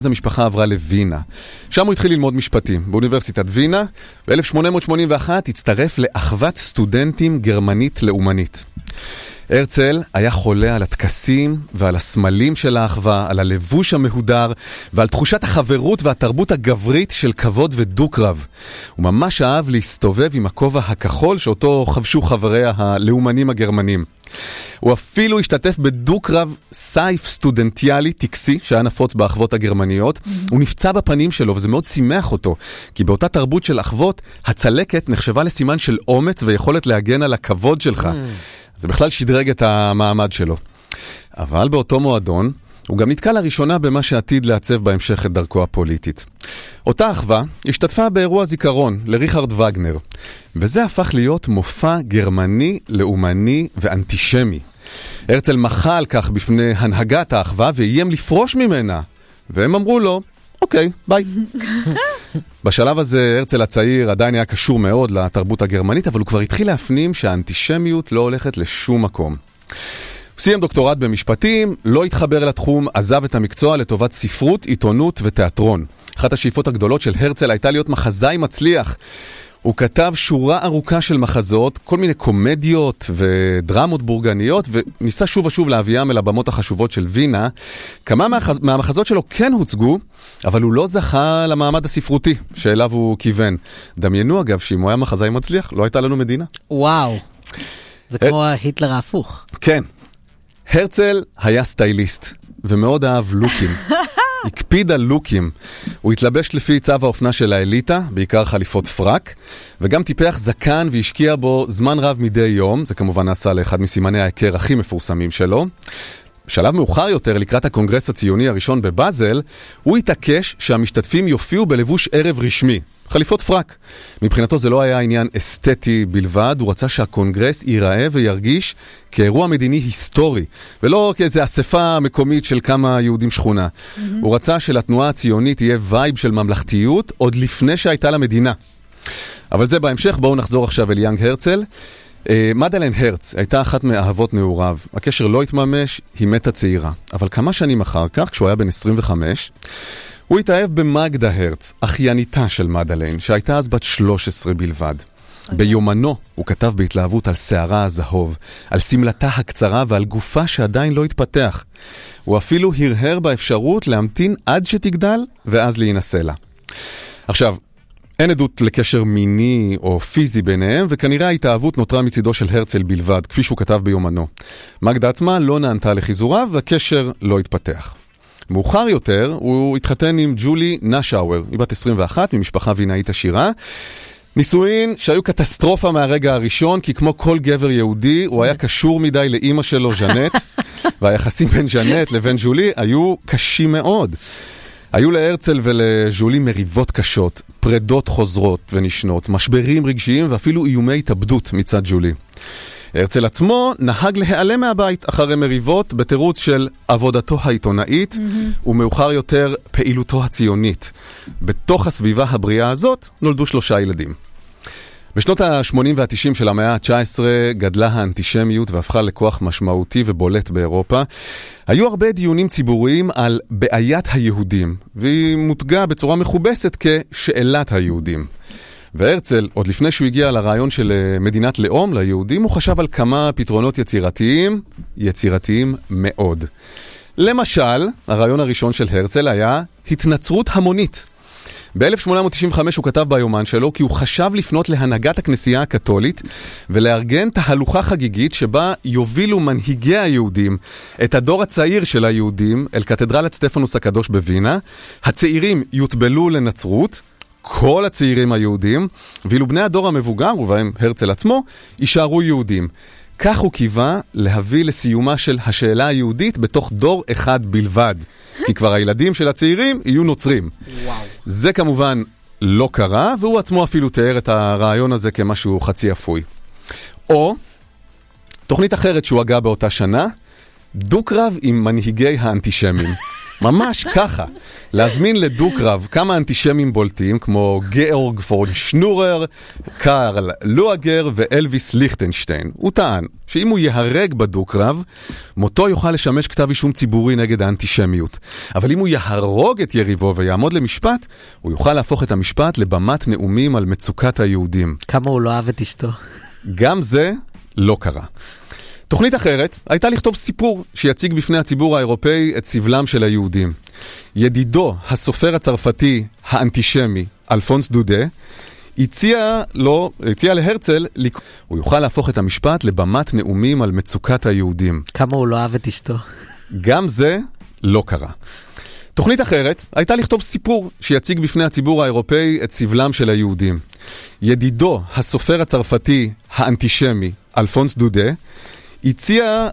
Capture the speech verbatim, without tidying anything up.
אז המשפחה עברה לווינה. שם הוא התחיל ללמוד משפטים, באוניברסיטת וינה, ב-אלף שמונה מאות שמונים ואחת הצטרף לאחוות סטודנטים גרמנית לאומנית. הרצל היה חולה על הטקסים ועל הסמלים של האחווה, על הלבוש המהודר ועל תחושת החברות והתרבות הגברית של כבוד ודו-קרב. הוא ממש אהב להסתובב עם הכובע הכחול שאותו חבשו חבריה הלאומנים הגרמנים. הוא אפילו השתתף בדו-קרב סייף סטודנטיאלי טקסי שהיה נפוץ באחוות הגרמניות. Mm-hmm. הוא נפצע בפנים שלו וזה מאוד שימח אותו, כי באותה תרבות של אחוות הצלקת נחשבה לסימן של אומץ ויכולת להגן על הכבוד שלך. Mm-hmm. זה בכלל שדרג את המעמד שלו. אבל באותו מועדון הוא גם נתקל לראשונה במה שעתיד לעצב בהמשך את דרכו הפוליטית. אותה אחווה השתתפה באירוע זיכרון לריכרד וגנר, וזה הפך להיות מופע גרמני, לאומני ואנטישמי. הרצל מחה על כך בפני הנהגת האחווה ואיים לפרוש ממנה, והם אמרו לו, אוקיי, ביי. בשלב הזה הרצל הצעיר עדיין היה קשור מאוד לתרבות הגרמנית, אבל הוא כבר התחיל להפנים שהאנטישמיות לא הולכת לשום מקום. הוא סיים דוקטורט במשפטים, לא התחבר לתחום, עזב את המקצוע לטובת ספרות, עיתונות ותיאטרון. אחת השאיפות הגדולות של הרצל הייתה להיות מחזאי מצליח. הוא כתב שורה ארוכה של מחזות, כל מיני קומדיות ודרמות בורגניות, וניסה שוב ושוב להביאם אל הבמות החשובות של וינה. כמה מהמחזות שלו כן הוצגו, אבל הוא לא זכה למעמד הספרותי שאליו הוא כיוון. דמיינו אגב שאם הוא היה מחזאי מצליח, לא הייתה לנו מדינה. וואו, זה כמו היטלר ההפוך. כן. הרצל היה סטייליסט, ומאוד אהב לוקים. הקפיד על לוקים. הוא התלבש לפי צו האופנה של האליטה, בעיקר חליפות פרק, וגם טיפח זקן והשקיע בו זמן רב מדי יום. זה כמובן נעשה לאחד מסימני ההיכר הכי מפורסמים שלו. בשלב מאוחר יותר, לקראת הקונגרס הציוני הראשון בבאזל, הוא התעקש שהמשתתפים יופיעו בלבוש ערב רשמי. חליפות פרק. מבחינתו זה לא היה עניין אסתטי בלבד, הוא רצה שהקונגרס ייראה וירגיש כאירוע מדיני היסטורי, ולא כאיזו אספה מקומית של כמה יהודים שכונה. Mm-hmm. הוא רצה שלתנועה הציונית יהיה וייב של ממלכתיות, עוד לפני שהייתה למדינה. אבל זה בהמשך, בואו נחזור עכשיו אל יאנג הרצל. מדלן הרץ הייתה אחת מאהבות נעוריו. הקשר לא התממש, היא מתה צעירה. אבל כמה שנים אחר כך, כשהוא היה בן עשרים וחמש, הוא התאהב במגדה הרץ, אחייניתה של מדלן, שהייתה אז בת שלוש עשרה בלבד. Okay. ביומנו הוא כתב בהתלהבות על שערה הזהוב, על סמלתה הקצרה ועל גופה שעדיין לא התפתח. הוא אפילו הרהר באפשרות להמתין עד שתגדל ואז להינשא לה. עכשיו, אין עדות לקשר מיני או פיזי ביניהם, וכנראה ההתאהבות נותרה מצידו של הרצל בלבד, כפי שהוא כתב ביומנו. מגדה עצמה לא נענתה לחיזוריו, והקשר לא התפתח. מאוחר יותר, הוא התחתן עם ג'ולי נשאוור, היא בת עשרים ואחת, ממשפחה וינאית עשירה. נישואין שהיו קטסטרופה מהרגע הראשון, כי כמו כל גבר יהודי, הוא היה קשור מדי לאמא שלו, ז'נט, והיחסים בין ז'נט לבין ג'ולי היו קשים מאוד. היו להרצל ולג'ולי מריבות קשות, פרדות חוזרות ונשנות, משברים רגשיים ואפילו איומי התאבדות מצד ג'ולי. הרצל עצמו נהג להיעלם מהבית אחרי מריבות בתירוץ של עבודתו העיתונאית mm-hmm. ומאוחר יותר פעילותו הציונית. בתוך הסביבה הבריאה הזאת נולדו שלושה ילדים. בשנות ה-שמונים וה-תשעים של המאה ה-תשע עשרה גדלה האנטישמיות והפכה לכוח משמעותי ובולט באירופה. היו הרבה דיונים ציבוריים על בעיית היהודים, והיא מותגה בצורה מכובסת כשאלת היהודים. והרצל, עוד לפני שהוא הגיע לרעיון של מדינת לאום ליהודים, הוא חשב על כמה פתרונות יצירתיים, יצירתיים מאוד. למשל, הרעיון הראשון של הרצל היה התנצרות המונית. ב-אלף שמונה מאות תשעים וחמש הוא כתב ביומן שלו כי הוא חשב לפנות להנהגת הכנסייה הקתולית ולארגן תהלוכה חגיגית שבה יובילו מנהיגי היהודים את הדור הצעיר של היהודים אל קתדרלת סטפנוס הקדוש בווינה. הצעירים יוטבלו לנצרות, כל הצעירים היהודים, ואילו בני הדור המבוגר, ובהם הרצל עצמו, יישארו יהודים. כך הוא קיווה להביא לסיומה של השאלה היהודית בתוך דור אחד בלבד. כי כבר הילדים של הצעירים יהיו נוצרים. וואו. זה כמובן לא קרה, והוא עצמו אפילו תיאר את הרעיון הזה כמשהו חצי אפוי. או, תוכנית אחרת שהוא הגה באותה שנה, דו-קרב עם מנהיגי האנטישמים. ממש ככה. להזמין לדו-קרב כמה אנטישמים בולטים, כמו גאורג פון שנורר, קארל לואגר ואלוויס ליכטנשטיין. הוא טען שאם הוא יהרג בדו-קרב, מותו יוכל לשמש כתב אישום ציבורי נגד האנטישמיות. אבל אם הוא יהרוג את יריבו ויעמוד למשפט, הוא יוכל להפוך את המשפט לבמת נאומים על מצוקת היהודים. כמה הוא לא אהב את אשתו. גם זה לא קרה. תוכנית אחרת הייתה לכתוב סיפור שיציג בפני הציבור האירופאי את סבלם של היהודים. ידידו, הסופר הצרפתי האנטישמי, אלפונס דודה, הציע לו, הציע להרצל, הוא יוכל להפוך את המשפט לבמת נאומים על מצוקת היהודים. כמה הוא לא אהב את אשתו. גם זה לא קרה. תוכנית אחרת הייתה לכתוב סיפור שיציג בפני הציבור האירופאי את סבלם של היהודים. ידידו, הסופר הצרפתי האנטישמי, אלפונס דודה, הציע